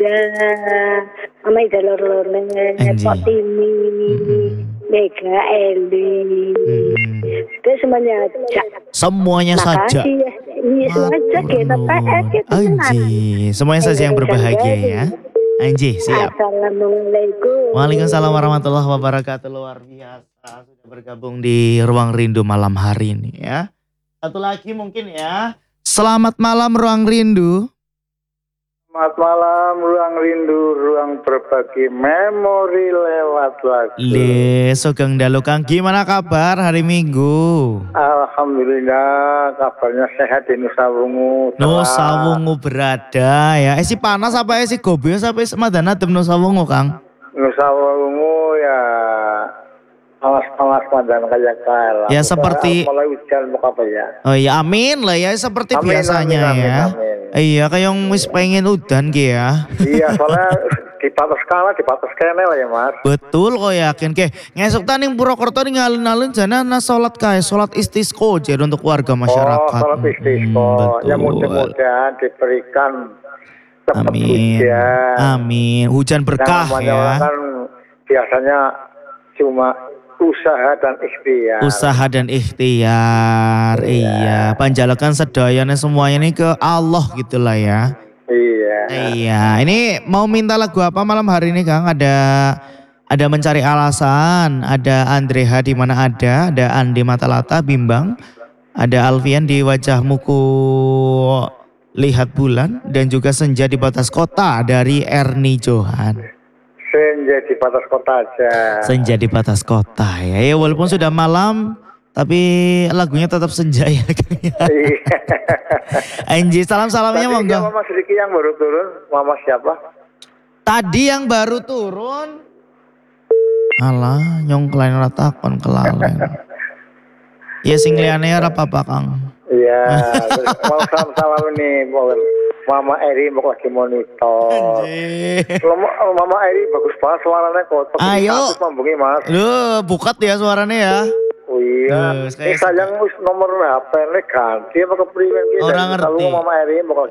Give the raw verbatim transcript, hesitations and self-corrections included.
Ida, Mama Ida Lorlone, Anji. Pak Timi, Mm-mm. Mega Eli, Mm-mm. itu semuanya aja. Semuanya saja. Makasih ya, ini saja kita P S kita tenan. Anji, semuanya saja yang berbahagia ya. Anji, siap. Assalamualaikum. Waalaikumsalam warahmatullahi wabarakatuh. Luar biasa sudah bergabung di Ruang Rindu malam hari ini ya. Satu lagi mungkin ya. Selamat malam Ruang Rindu. Selamat malam, Ruang Rindu, ruang berbagi memori lewat lagu. Le, Sugeng Dalu Kang, gimana kabar hari Minggu? Alhamdulillah, kabarnya sehat di Nusa Wungu. Nusa Wungu berada ya. Esi panas apa esi gobios apa esi madana dem Nusa Wungu Kang? Nusa Wungu ya panas-panas madan kayak kalah. Ya seperti mulai hujan mau apa ya? Oh iya amin lah ya seperti Amin, biasanya amin, amin, ya. amin. Iya kayak yang wis pengen udan ki ya. Iya, soalnya di batas kala, di batas kene lah ya Mas. Betul kok yakin ke. Ngesuk ta ning Purwokerto ning alun-alun jana na salat kae salat istisqo jadi untuk warga masyarakat. Oh, salat istisqo. Hmm, Ya betul. mudah-mudahan diberikan cepat Amin. hujan. Amin. Hujan berkah Yang namanya ya. orang kan biasanya cuma usaha dan ikhtiar. Usaha dan ikhtiar. Iya, panjalakan sedayanya semuanya ini ke Allah gitulah ya. Iya. Iya, ini mau minta lagu apa malam hari ini Kang? Ada ada mencari alasan, ada Andreha di mana ada, ada Andi Matalata Bimbang, ada Alfian di wajahmu ku lihat bulan dan juga Senja di batas kota dari Erni Johan. Senja di batas kota aja. Senja di batas kota ya. Ya walaupun sudah malam tapi lagunya tetap senja ya Kang. Iya. Anji, salam-salamnya Tadi monggo. Mama Sediki yang baru turun, Mama siapa? Tadi yang baru turun. Alah, nyong kelain rata kon kelalen. Ya sing liyane ora apa-apa Kang. Iya, terus mau salam-salam nih, mau Mama Eri mau lagi monitor. Anjir. Mama, Mama Eri bagus banget suaranya kok. Ayo. Aku membungi Mas. Loh, bukat ya suaranya ya. Oh iya. Loh, saya Eh sayang wis nomor H P-ne ganti apa kepriwen ki? Orang ngerti. Kalau Mama Eri mau